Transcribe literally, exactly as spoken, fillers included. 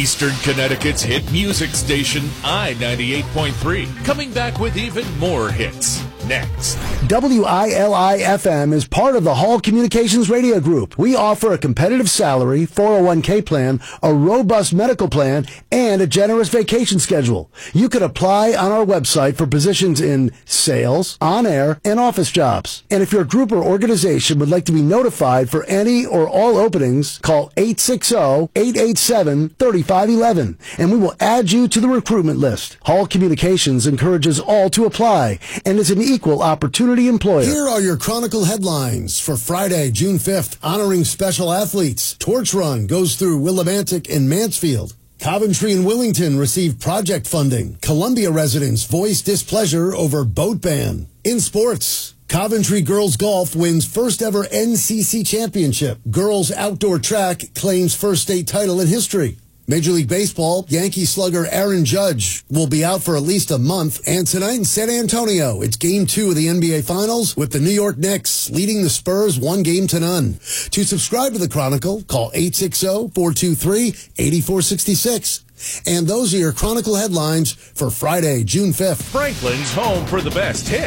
Eastern Connecticut's hit music station, I ninety-eight point three, coming back with even more hits. Next. W I L I F M is part of the Hall Communications Radio Group. We offer a competitive salary, four oh one k plan, a robust medical plan, and a generous vacation schedule. You can apply on our website for positions in sales, on-air, and office jobs. And if your group or organization would like to be notified for any or all openings, call eight six zero, eight eight seven, three five one one, and we will add you to the recruitment list. Hall Communications encourages all to apply and is an equal opportunity employer. Here are your Chronicle headlines for Friday, June fifth, honoring special athletes. Torch Run goes through Willimantic and Mansfield. Coventry and Willington received project funding. Columbia residents voice displeasure over boat ban. In sports, Coventry Girls Golf wins first ever N C C championship. Girls Outdoor Track claims first state title in history. Major League Baseball, Yankee slugger Aaron Judge will be out for at least a month. And tonight in San Antonio, it's game two of the N B A Finals with the New York Knicks leading the Spurs one game to none. To subscribe to the Chronicle, call eight six zero, four two three, eight four six six. And those are your Chronicle headlines for Friday, June fifth. Franklin's home for the best hits.